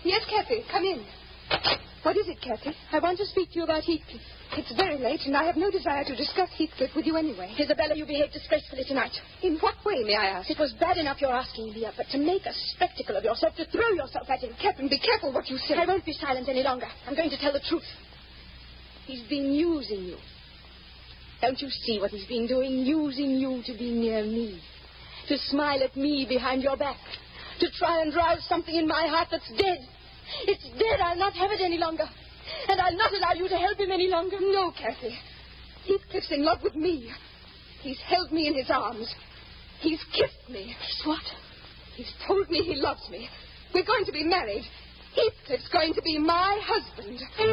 Yes, Kathy, come in. What is it, Kathy? I want to speak to you about Heathcliff. It's very late, and I have no desire to discuss Heathcliff with you anyway. Isabella, you behaved disgracefully tonight. In what way, may I ask? It was bad enough you're asking, Leah, but to make a spectacle of yourself, to throw yourself at him. Catherine, be careful what you say. I won't be silent any longer. I'm going to tell the truth. He's been using you. Don't you see what he's been doing? Using you to be near me. To smile at me behind your back. To try and rouse something in my heart that's dead. It's dead. I'll not have it any longer. And I'll not allow you to help him any longer. No, Kathy. Heathcliff's in love with me. He's held me in his arms. He's kissed me. He's what? He's told me he loves me. We're going to be married. Heathcliff's going to be my husband.